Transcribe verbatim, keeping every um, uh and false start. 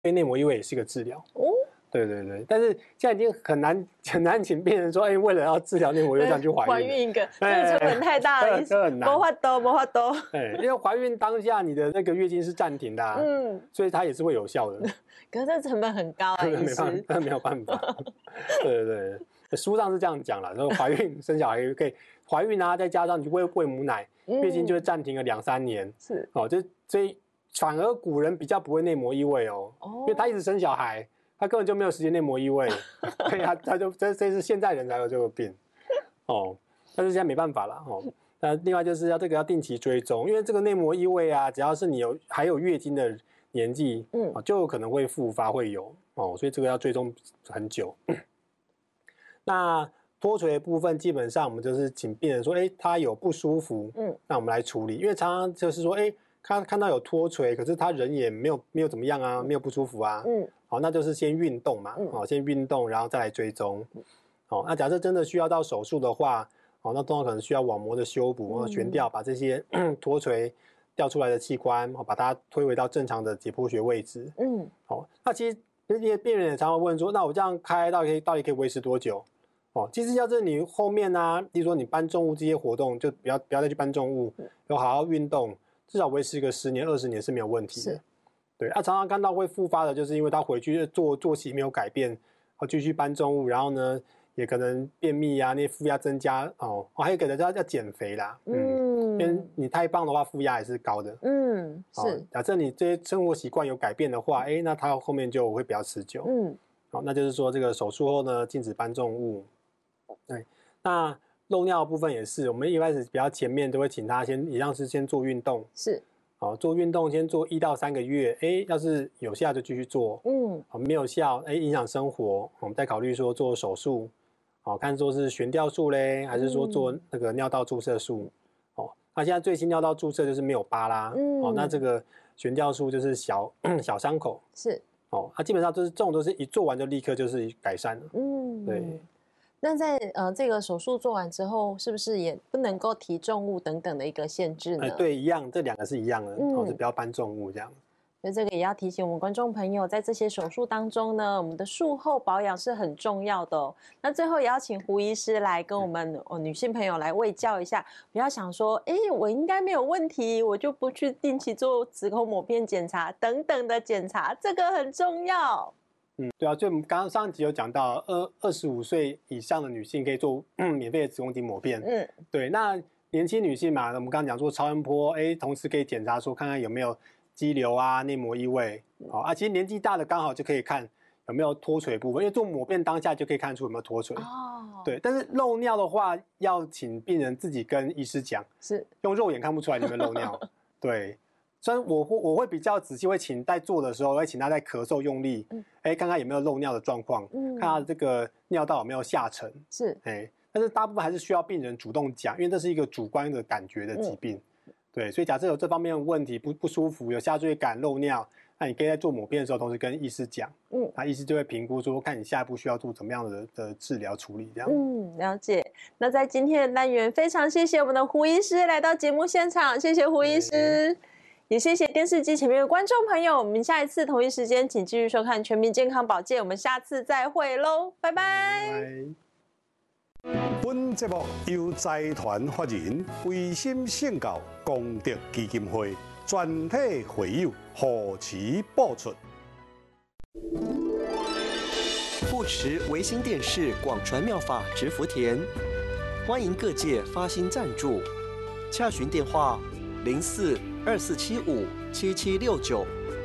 为内膜异位也是个治疗。 哦。 对对对，但是现在已经很难很难请病人说，哎，为了要治疗内膜异位这样去怀孕。 怀孕一个，这个成本太大了， 这很难。 没法多，没法多。 哎，因为怀孕当下你的那个月经是暂停的、啊，嗯，所以它也是会有效的。 可是这成本很高啊，医师。 没有办法。对对对，书上是这样讲了，说怀孕生小孩可以怀孕啊，再加上你喂喂母奶，月经就会暂停个两三年。是哦，就所以反而古人比较不会内膜异位哦，哦因为他一直生小孩。他根本就没有时间内膜异位，所以他他就这这是现在人才有这个病，哦，但是现在没办法了哦。那另外就是要这个要定期追踪，因为这个内膜异位啊，只要是你有还有月经的年纪，嗯，就有可能会复发会有哦，所以这个要追踪很久。那脱垂的部分基本上我们就是请病人说，哎，他有不舒服，嗯，那我们来处理，因为常常就是说，哎，看看到有脱垂，可是他人也没有没有怎么样啊，没有不舒服啊，嗯。好，那就是先运动嘛，好，先运动，然后再来追踪。好，那假设真的需要到手术的话，好，那通常可能需要网膜的修补或悬吊，把这些脱垂掉出来的器官，把它推回到正常的解剖学位置。嗯，好，那其实那些病人也常常问说，那我这样开到底可以到底可以维持多久？哦，其实要是你后面啊，比如说你搬重物这些活动，就不要不要再去搬重物，要好好运动，至少维持个十年二十年是没有问题的。对，啊，常常看到会复发的，就是因为他回去做作息没有改变，哦，继续搬重物，然后呢，也可能便秘啊，那些负压增加哦，哦，还有一个人要要减肥啦，嗯，因为你太胖的话，负压也是高的，嗯，是。哦、假设你这些生活习惯有改变的话，哎，那他后面就会比较持久，嗯，好、哦，那就是说这个手术后呢，禁止搬重物，对，那漏尿的部分也是，我们一开始比较前面都会请他先一样是先做运动，是。好，做运动先做一到三个月，哎，要是有效就继续做，嗯，好，没有效，哎，影响生活，我们再考虑说做手术，好，看说是悬吊术嘞，还是说做那个尿道注射术，哦，那现在最新尿道注射就是没有疤啦，嗯，哦，那这个悬吊术就是小小伤口，是，哦，它基本上都是这种都是一做完就立刻就是改善了，嗯，对。 那在呃这个手术做完之后，是不是也不能够提重物等等的一个限制呢？ 哎，对，一样，这两个是一样的，嗯，哦，是不要搬重物这样。 所以这个也要提醒我们观众朋友，在这些手术当中呢，我们的术后保养是很重要的哦。那最后也要请胡医师来跟我们、哦、女性朋友来卫教一下，不要想说，哎，我应该没有问题，我就不去定期做子宫抹片检查等等的检查，这个很重要。 嗯，对啊，就我们刚刚上一集有讲到，二二十五岁以上的女性可以做、嗯、免费的子宫颈抹片。嗯，对，那年轻女性嘛，我们刚刚讲做超音波，哎，同时可以检查说看看有没有肌瘤啊、内膜异位。好、哦、啊，其实年纪大的刚好就可以看有没有脱垂部分，因为做抹片当下就可以看出有没有脱垂。哦，对，但是漏尿的话，要请病人自己跟医师讲，是用肉眼看不出来有没有漏尿。对。虽然我会我会比较仔细，会请在做的时候，会请他在咳嗽用力，哎、嗯，看看有没有漏尿的状况，嗯，看他这个尿道有没有下沉，是，哎，但是大部分还是需要病人主动讲，因为这是一个主观的感觉的疾病，嗯、对，所以假设有这方面的问题，不不舒服，有下坠感、漏尿，那你可以在做抹片的时候，同时跟医师讲，嗯，那医师就会评估说，看你下一步需要做怎么样的的治疗处理，这样， 嗯，了解。那在今天的单元，非常谢谢我们的胡医师来到节目现场，谢谢胡医师。也谢谢电视机前面的观众朋友，我们下一次同一时间请继续收看《全民健康保健》，我们下次再会喽，拜拜。 本节目由财团法人维心圣教功德基金会全体会友护持播出。 护持维新电视广传妙法植福田，欢迎各界发心赞助，洽询电话零四二四七五七七六九